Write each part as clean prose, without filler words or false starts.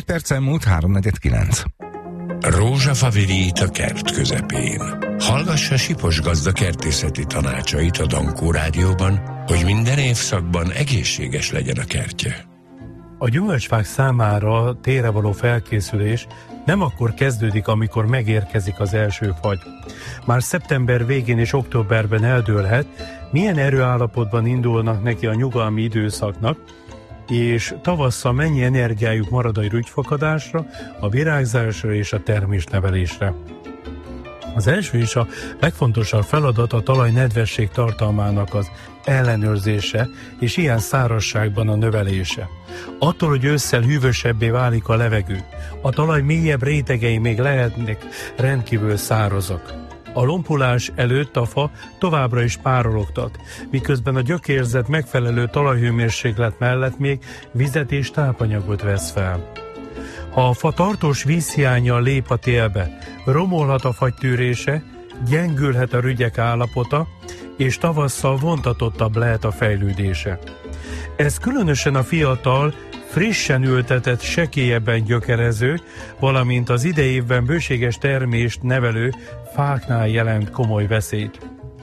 perccel múlt 3:49. Rózsafa virít a kert közepén. Hallgassa Sipos gazda kertészeti tanácsait a Dankó Rádióban, hogy minden évszakban egészséges legyen a kertje. A gyümölcsfák számára térre való felkészülés nem akkor kezdődik, amikor megérkezik az első fagy. Már szeptember végén és októberben eldőlhet, milyen erőállapotban indulnak neki a nyugalmi időszaknak, és tavasszal mennyi energiájuk marad a rügyfakadásra, a virágzásra és a termésnevelésre. Az első és a legfontosabb feladat a talaj nedvesség tartalmának az ellenőrzése, és ilyen szárazságban a növelése. Attól, hogy ősszel hűvösebbé válik a levegő, a talaj mélyebb rétegei még lehetnek rendkívül szárazak. A lompulás előtt a fa továbbra is párologtat, miközben a gyökérzet megfelelő talajhőmérséklet mellett még vizet és tápanyagot vesz fel. Ha a fa tartós vízhiánnyal lép a télbe, romolhat a fagytűrése, gyengülhet a rügyek állapota, és tavasszal vontatottabb lehet a fejlődése. Ez különösen a fiatal, frissen ültetett, sekélyebben gyökerező, valamint az idejévben bőséges termést nevelő fáknál jelent komoly veszélyt.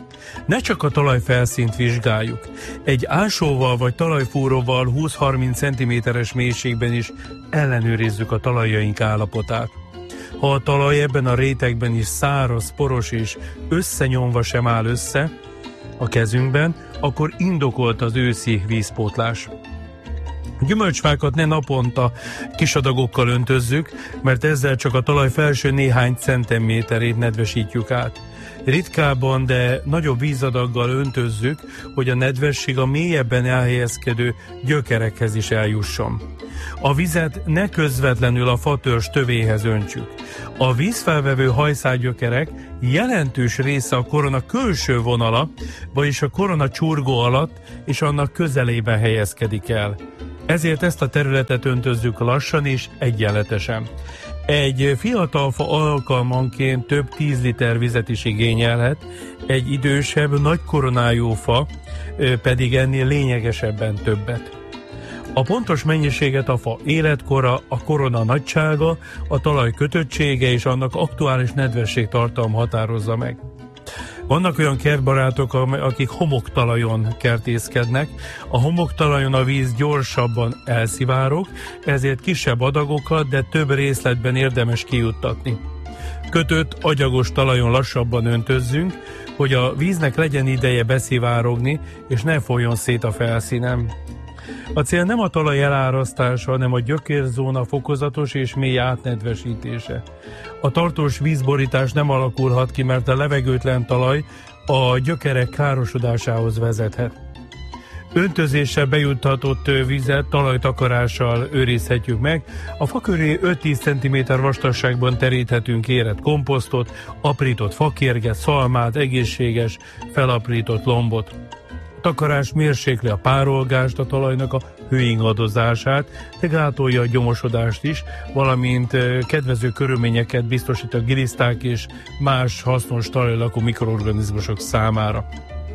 Ne csak a talajfelszínt vizsgáljuk, egy ásóval vagy talajfúróval 20-30 cm-es mélységben is ellenőrizzük a talajaink állapotát. Ha a talaj ebben a rétegben is száraz, poros és összenyomva sem áll össze a kezünkben, akkor indokolt az őszi vízpótlás. Gyümölcsfákat ne naponta kis adagokkal öntözzük, mert ezzel csak a talaj felső néhány centiméterét nedvesítjük át. Ritkábban, de nagyobb vízadaggal öntözzük, hogy a nedvesség a mélyebben elhelyezkedő gyökerekhez is eljusson. A vizet ne közvetlenül a fatörzs tövéhez öntsük. A vízfelvevő hajszálgyökerek jelentős része a korona külső vonala, vagyis a korona csurgó alatt és annak közelében helyezkedik el. Ezért ezt a területet öntözzük lassan és egyenletesen. Egy fiatal fa alkalmanként több 10 liter vizet is igényelhet, egy idősebb, nagy koronájú fa pedig ennél lényegesebben többet. A pontos mennyiséget a fa életkora, a korona nagysága, a talaj kötöttsége és annak aktuális nedvességtartalom határozza meg. Vannak olyan kertbarátok, akik homoktalajon kertészkednek. A homoktalajon a víz gyorsabban elszivárog, ezért kisebb adagokat, de több részletben érdemes kijuttatni. Kötött, agyagos talajon lassabban öntözzünk, hogy a víznek legyen ideje beszivárogni, és ne folyjon szét a felszínen. A cél nem a talaj elárasztása, hanem a gyökérzóna fokozatos és mély átnedvesítése. A tartós vízborítás nem alakulhat ki, mert a levegőtlen talaj a gyökerek károsodásához vezethet. Öntözéssel bejuttatott vizet talajtakarással őrizhetjük meg. A fa köré 5-10 cm vastagságban teríthetünk érett komposztot, aprított fakérget, szalmát, egészséges, felaprított lombot. A takarás mérsékli a párolgást, a talajnak a hőingadozását, de gátolja a gyomosodást is, valamint kedvező körülményeket biztosít a giliszták és más hasznos talajlakó mikroorganizmusok számára.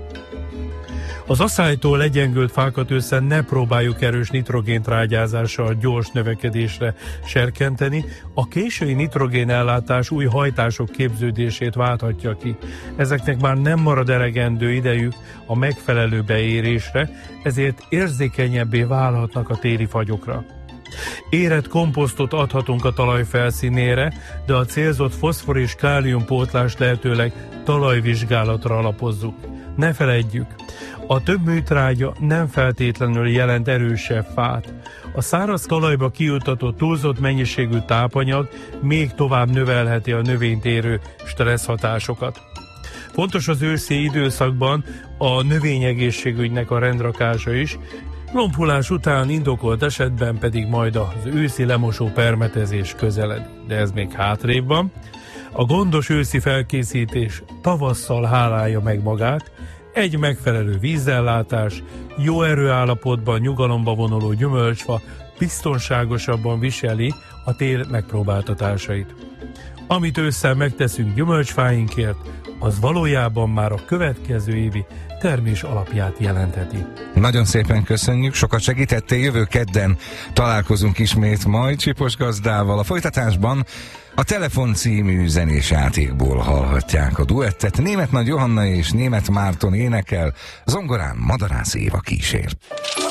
Az aszálytól legyengült fákat ősszel ne próbáljuk erős nitrogéntrágyázással gyors növekedésre serkenteni. A késői nitrogénellátás új hajtások képződését válthatja ki. Ezeknek már nem marad elegendő idejük a megfelelő beérésre, ezért érzékenyebbé válhatnak a téli fagyokra. Érett komposztot adhatunk a talaj felszínére, de a célzott foszfor és kálium pótlást lehetőleg talajvizsgálatra alapozzuk. Ne feledjük, a több műtrágya nem feltétlenül jelent erősebb fát. A száraz talajba kijutatott túlzott mennyiségű tápanyag még tovább növelheti a növényt érő stresszhatásokat. Fontos az őszi időszakban a növényegészségügynek a rendrakása is, lompulás után indokolt esetben pedig majd az őszi lemosó permetezés közeledik, de ez még hátrébb van. A gondos őszi felkészítés tavasszal hálálja meg magát, egy megfelelő vízellátás, jó erőállapotban nyugalomba vonuló gyümölcsfa biztonságosabban viseli a tél megpróbáltatásait. Amit ősszel megteszünk gyümölcsfáinkért, az valójában már a következő évi termés alapját jelentheti. Nagyon szépen köszönjük, sokat segítettél, jövő kedden találkozunk ismét majd Csipos gazdával. A folytatásban a Telefon című zenés játékból hallhatják a duettet. Németh Nagy Johanna és Németh Márton énekel, zongorán Madarász Éva kísér.